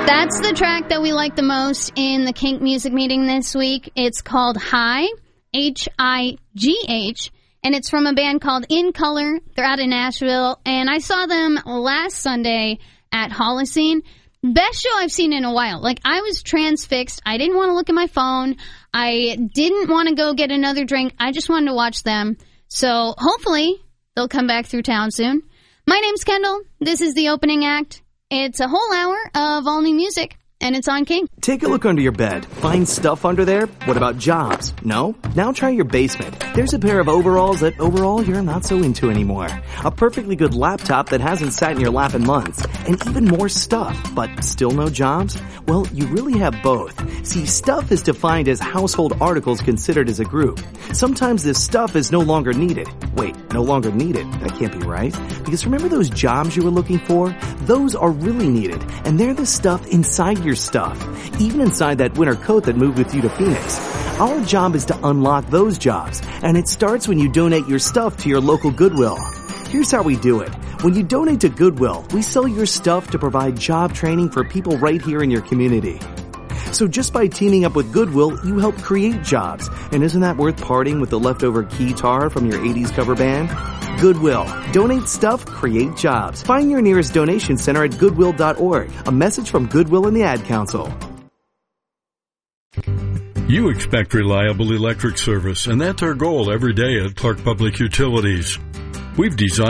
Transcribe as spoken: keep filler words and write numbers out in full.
That's the track that we like the most in the Kink Music Meeting this week. It's called High, H I G H, and it's from a band called In Color. They're out in Nashville, and I saw them last Sunday at Holocene. Best show I've seen in a while. Like, I was transfixed. I didn't want to look at my phone. I didn't want to go get another drink. I just wanted to watch them. So hopefully they'll come back through town soon. My name's Kendall. This is the opening act. It's a whole hour of all new music, and it's on King. Take a look under your bed. Find stuff under there? What about jobs? No? Now try your basement. There's a pair of overalls that overall you're not so into anymore. A perfectly good laptop that hasn't sat in your lap in months. And even more stuff, but still no jobs? Well, you really have both. See, stuff is defined as household articles considered as a group. Sometimes this stuff is no longer needed. Wait, no longer needed? That can't be right. Because remember those jobs you were looking for? Those are really needed, and they're the stuff inside your stuff. Even inside that winter coat that moved with you to Phoenix. Our job is to unlock those jobs, and it starts when you donate your stuff to your local Goodwill. Here's how we do it. When you donate to Goodwill, we sell your stuff to provide job training for people right here in your community. So just by teaming up with Goodwill, you help create jobs. And isn't that worth parting with the leftover guitar from your eighties cover band? Goodwill. Donate stuff, create jobs. Find your nearest donation center at goodwill dot org. A message from Goodwill and the Ad Council. You expect reliable electric service, and that's our goal every day at Clark Public Utilities. We've designed